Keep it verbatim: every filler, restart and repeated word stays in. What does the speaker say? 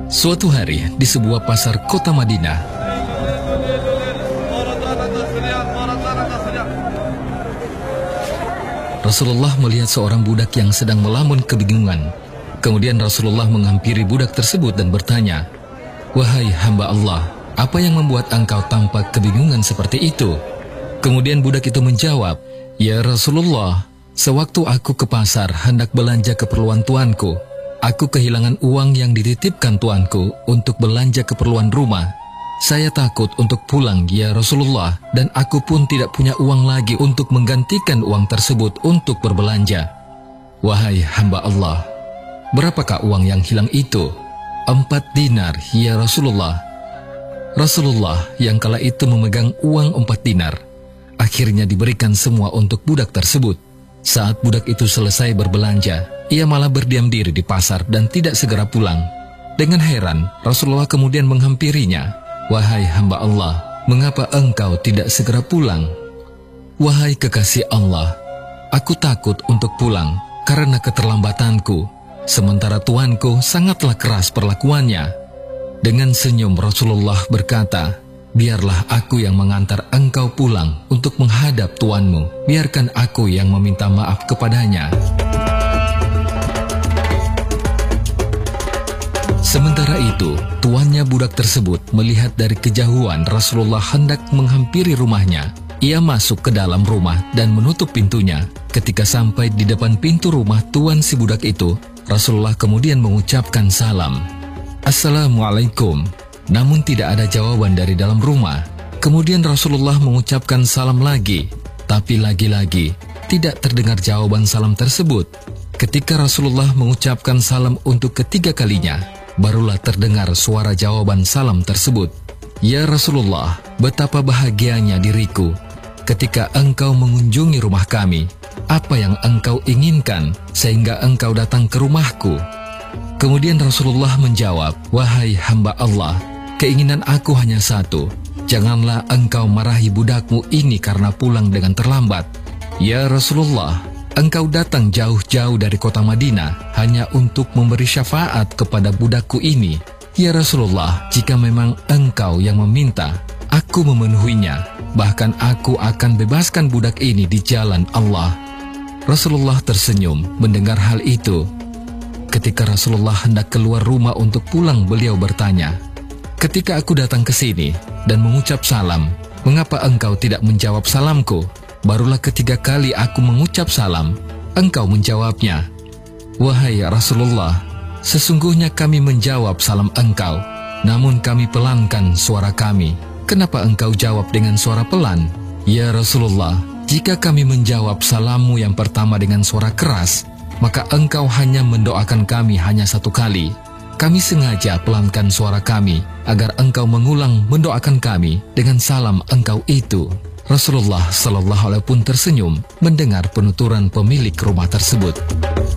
Suatu hari di sebuah pasar kota Madinah, Rasulullah melihat seorang budak yang sedang melamun kebingungan. Kemudian Rasulullah menghampiri budak tersebut dan bertanya, "Wahai hamba Allah, apa yang membuat engkau tampak kebingungan seperti itu?" Kemudian budak itu menjawab, "Ya Rasulullah, sewaktu aku ke pasar hendak belanja keperluan tuanku, aku kehilangan uang yang dititipkan tuanku untuk belanja keperluan rumah. Saya takut untuk pulang ya Rasulullah, dan aku pun tidak punya uang lagi untuk menggantikan uang tersebut untuk berbelanja." "Wahai hamba Allah, berapakah uang yang hilang itu?" "Empat dinar ya Rasulullah." Rasulullah yang kala itu memegang uang empat dinar akhirnya diberikan semua untuk budak tersebut. Saat budak itu selesai berbelanja, ia malah berdiam diri di pasar dan tidak segera pulang. Dengan heran, Rasulullah kemudian menghampirinya, "Wahai hamba Allah, mengapa engkau tidak segera pulang?" "Wahai kekasih Allah, aku takut untuk pulang karena keterlambatanku, sementara tuanku sangatlah keras perlakuannya." Dengan senyum Rasulullah berkata, "Biarlah aku yang mengantar engkau pulang untuk menghadap tuanmu. Biarkan aku yang meminta maaf kepadanya." Sementara itu, tuannya budak tersebut melihat dari kejauhan Rasulullah hendak menghampiri rumahnya. Ia masuk ke dalam rumah dan menutup pintunya. Ketika sampai di depan pintu rumah tuan si budak itu, Rasulullah kemudian mengucapkan salam, "Assalamualaikum." Namun tidak ada jawaban dari dalam rumah. Kemudian Rasulullah mengucapkan salam lagi, tapi lagi-lagi tidak terdengar jawaban salam tersebut. Ketika Rasulullah mengucapkan salam untuk ketiga kalinya, barulah terdengar suara jawaban salam tersebut. "Ya Rasulullah, betapa bahagianya diriku ketika engkau mengunjungi rumah kami. Apa yang engkau inginkan sehingga engkau datang ke rumahku?" Kemudian Rasulullah menjawab, "Wahai hamba Allah, keinginan aku hanya satu, janganlah engkau marahi budakmu ini karena pulang dengan terlambat." "Ya Rasulullah, engkau datang jauh-jauh dari kota Madinah hanya untuk memberi syafaat kepada budakku ini." "Ya Rasulullah, jika memang engkau yang meminta, aku memenuhinya. Bahkan aku akan bebaskan budak ini di jalan Allah." Rasulullah tersenyum mendengar hal itu. Ketika Rasulullah hendak keluar rumah untuk pulang, beliau bertanya, "Ketika aku datang ke sini dan mengucap salam, mengapa engkau tidak menjawab salamku? Barulah ketiga kali aku mengucap salam, engkau menjawabnya." "Wahai Rasulullah, sesungguhnya kami menjawab salam engkau, namun kami pelankan suara kami. Kenapa engkau jawab dengan suara pelan?" "Ya Rasulullah, jika kami menjawab salammu yang pertama dengan suara keras, maka engkau hanya mendoakan kami hanya satu kali. Kami sengaja pelankan suara kami agar engkau mengulang mendoakan kami dengan salam engkau itu." Rasulullah Shallallahu Alaihi Wasallam pun tersenyum mendengar penuturan pemilik rumah tersebut.